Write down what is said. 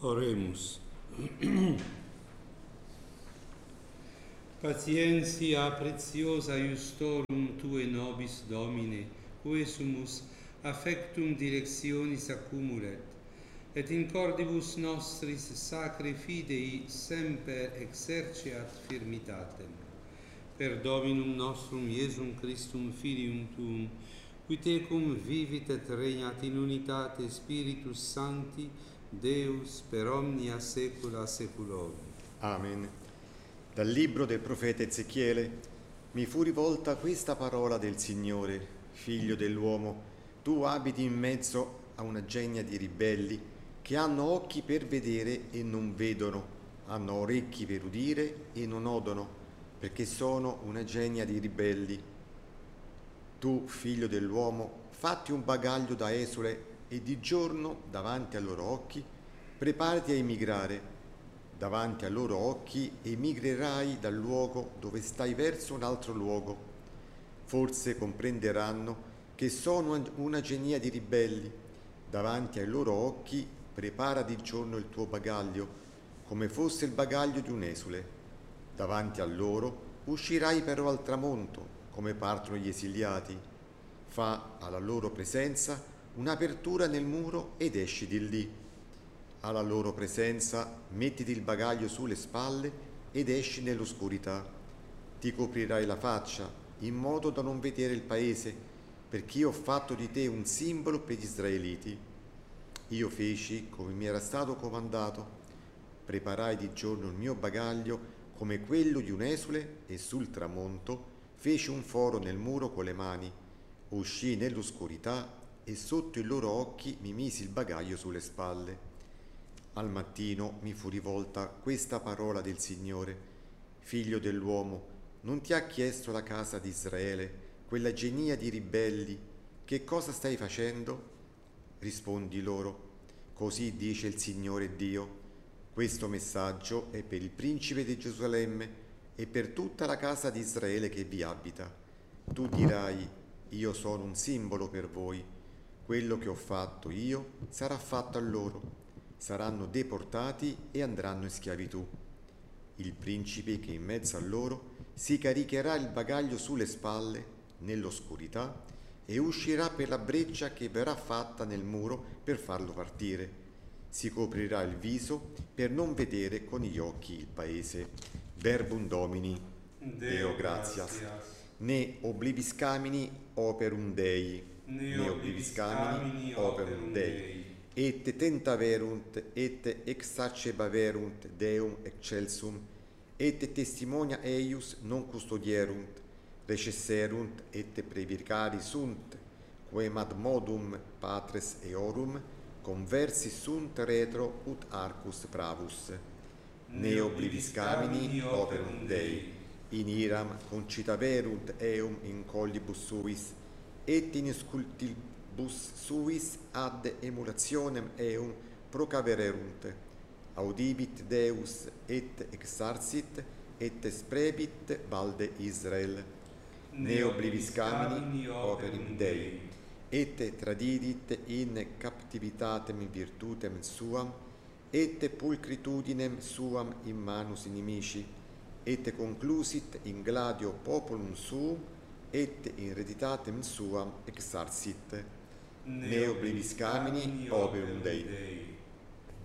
Oremus. Patientia preciosa iustorum tue nobis Domine, quae sumus affectum directionis accumulet, et in cordibus nostris sacri fidei semper exerceat firmitatem. Per Dominum nostrum Iesum Christum Filium Tuum, qui tecum vivit et regnat in unitate Spiritus Sancti, Deus per omnia saecula saeculorum. Amen. Dal libro del profeta Ezechiele mi fu rivolta questa parola del Signore: figlio dell'uomo, tu abiti in mezzo a una genia di ribelli che hanno occhi per vedere e non vedono, hanno orecchi per udire e non odono, perché sono una genia di ribelli. Tu, figlio dell'uomo, fatti un bagaglio da esule e di giorno, davanti ai loro occhi, preparati a emigrare. Davanti ai loro occhi emigrerai dal luogo dove stai verso un altro luogo. Forse comprenderanno che sono una genia di ribelli. Davanti ai loro occhi prepara di giorno il tuo bagaglio, come fosse il bagaglio di un esule. Davanti a loro uscirai però al tramonto, come partono gli esiliati. Fa alla loro presenza un'apertura nel muro ed esci di lì. Alla loro presenza mettiti il bagaglio sulle spalle ed esci nell'oscurità. Ti coprirai la faccia in modo da non vedere il paese, perché io ho fatto di te un simbolo per gli israeliti. Io feci come mi era stato comandato. Preparai di giorno il mio bagaglio come quello di un esule e sul tramonto feci un foro nel muro con le mani. Uscii nell'oscurità e sotto i loro occhi mi misi il bagaglio sulle spalle. Al mattino mi fu rivolta questa parola del Signore: figlio dell'uomo, non ti ha chiesto la casa di Israele, quella genia di ribelli, che cosa stai facendo? Rispondi loro: così dice il Signore Dio, questo messaggio è per il principe di Gerusalemme e per tutta la casa di Israele che vi abita. Tu dirai: io sono un simbolo per voi, quello che ho fatto io sarà fatto a loro. Saranno deportati e andranno in schiavitù. Il principe che in mezzo a loro si caricherà il bagaglio sulle spalle nell'oscurità e uscirà per la breccia che verrà fatta nel muro per farlo partire. Si coprirà il viso per non vedere con gli occhi il paese. Verbum Domini. Deo gratias. Ne oblivis camini operum Dei. Ne oblivis camini operum Dei. Et tentaverunt, et exacebaverunt Deum excelsum, et testimonia eius non custodierunt, recesserunt, et prevircari sunt, quem ad modum patres eorum, conversi sunt retro ut arcus pravus. Ne oblivis camini operum Dei, in iram concitaverunt eum in collibus suis, et in scultilbus suis ad emulationem eum procavererunt. Audibit Deus et exarcit et sprebit valde Israel. Ne oblivis camini operum Dei, et tradidit in captivitatem virtutem suam, et pulcritudinem suam in manus inimici, et conclusit in gladio populum suum, et in reditatem suam exarcit. Ne oblivis camini operum Dei.